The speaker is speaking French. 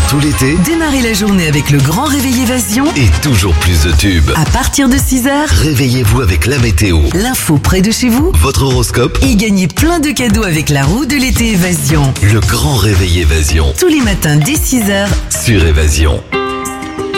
tout l'été Démarrez la journée avec le grand réveil Évasion. et toujours plus de tubes. À partir de 6h, Réveillez-vous avec la météo, l'info près de chez vous. votre horoscope, Et gagnez plein de cadeaux avec la roue de l'été Évasion. le grand réveil Évasion Tous les matins dès 6h. sur Évasion.